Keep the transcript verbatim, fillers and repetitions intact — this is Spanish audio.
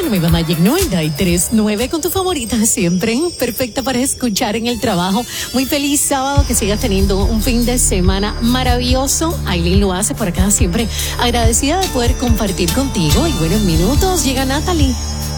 Nueva Magic noventa y tres punto nueve con tu favorita siempre, perfecta para escuchar en el trabajo. Muy feliz sábado, que sigas teniendo un fin de semana maravilloso. Aileen lo hace por acá siempre, agradecida de poder compartir contigo. Y buenos minutos, llega Natalie.